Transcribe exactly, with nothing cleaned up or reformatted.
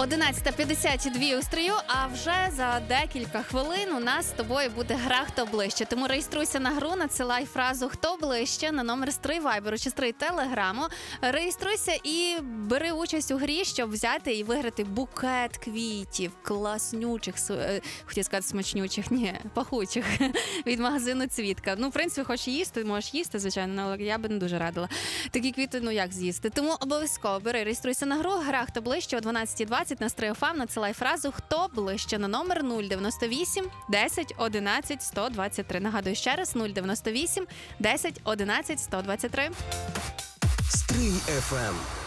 одинадцята п'ятдесят два у стрію, а вже за декілька хвилин у нас з тобою буде гра «Хто ближче». Тому реєструйся на гру, надсилай фразу «Хто ближче» на номер стрій Вайберу чи стрій Телеграму. Реєструйся і бери участь у грі, щоб взяти і виграти букет квітів, класнючих, хотів сказати смачнючих, ні, пахучих, від магазину «Цвітка». Ну, в принципі, хочеш їсти, можеш їсти, звичайно, але я би не дуже радила. Такі квіти, ну як з'їсти? Тому обов'язково бери, реєструйся на гру, гра «Хто ближче» о дванадцята двадцять на стрій еф ем, надсилай фразу «Хто ближче» на номер нуль дев'яносто вісім десять одинадцять сто двадцять три. Нагадую ще раз, нуль дев'яносто вісім десять одинадцять сто двадцять три. Стрій еф ем.